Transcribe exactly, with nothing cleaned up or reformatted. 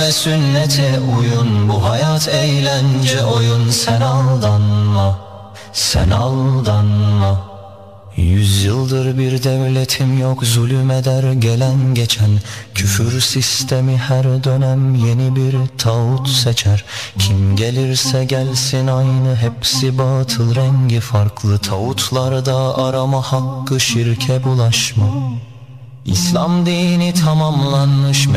ve sünnete uyun. Bu hayat eğlence oyun, sen aldanma, sen aldanma. Yüzyıldır bir devletim yok, zulüm eder gelen geçen. Küfür sistemi her dönem yeni bir tağut seçer. Kim gelirse gelsin aynı, hepsi batıl, rengi farklı. Tağutlarda arama hakkı, şirke bulaşma. İslam dini tamamlanmış,